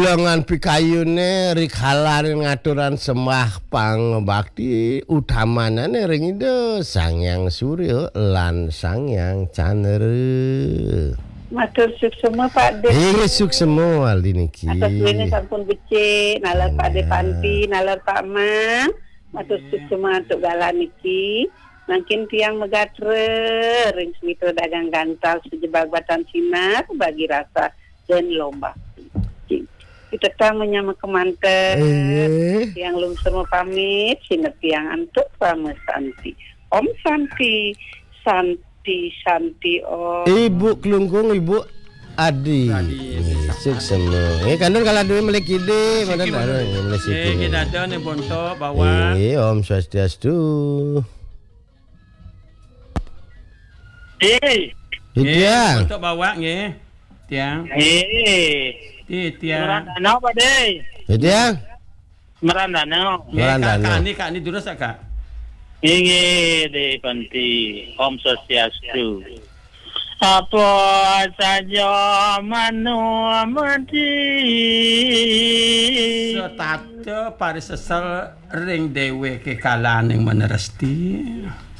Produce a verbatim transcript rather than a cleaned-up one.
Golongan pikayune rikhalan ngaturan sembah pangbakti utamanane ring Ida Sangyang Surya lan Sangyang Candra. Matur suksema Pak De. Eh suksema aldi niki. Atas wene sampun becik nalar Pak De Panti, nalar Pak Man. Matur suksema untuk galan niki. Mungkin tiang megatre ring smito dagang gantal sejebak batan sinar bagi rasa dan lomba. Kita tamu nyama kemanten Eh. yang lum semua pamit sinet tiang antuk pamit Santi Om Santi Santi Santi Om Ibu kelungkung Ibu Adi. Suksema. Eh kandun kalau duwe melek ide, mana ada melek Eh siki. kita ada nih bontok bawa. Eh Om Swastiastu. Eh, Tiang. Bontok bawa nggih. Tiang. eh, Ti tiang. Merandana Pak De. Tiang. Merandana. Merandana. Kak ni kak ni durus tak kak? Inge De Panti, Om Swastiastu. Apa saja manumati. Setata pari sesel ring dewe ke kalan yang meneresti.